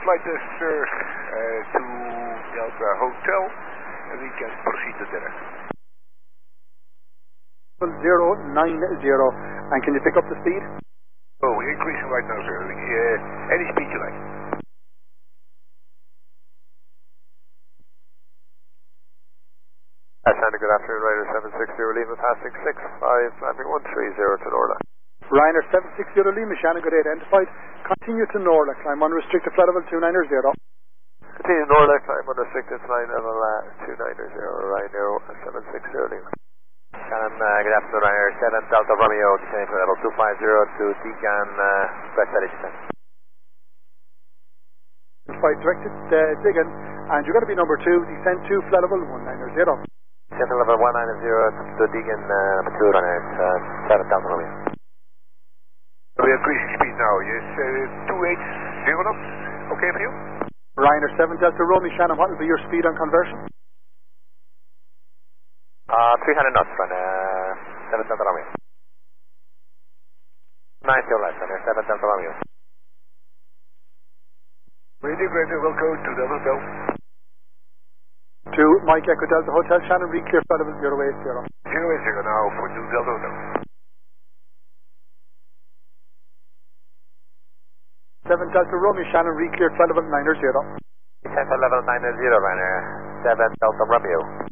flight sir, to Delta Hotel, and we can proceed to dinner. 090, and can you pick up the speed? Oh, we're increasing right now, sir. Any speed you like. Santa, good afternoon, Ryder 760 Lima, passing 65, landing 130 to Norla. Ryder 760 Lima, Shannon, good day, identified. Continue to Norla, climb unrestricted flight level 290. Continue Norla, climb unrestricted flight level 290, Ryder 760 Lima. Shannon, good afternoon, Ryder 7 Delta Romeo, descending for level 250 to Deacon, press steady descent. Flight directed, Diggin, and you're going to be number 2, descend to flight level 190. Descent level 190 to Deacon, number 2, Ryder 7 Delta Romeo. We're increasing speed now, yes, 280 knots, okay for you? Ryder 7 Delta Romeo, Shannon, what will be your speed on conversion? 300 knots, Ryder 7 Delta Romeo. 90 left, Ryder 7 Delta Romeo. Radio Greater, welcome to Delta Hotel. To Mike Echo Delta Hotel, Shannon, re-clear flight level 080. 080 now for 2 Delta Hotel. 7 Delta Romeo, Shannon, re-clear flight level 90. Descent level 90, Ryder 7 Delta Romeo.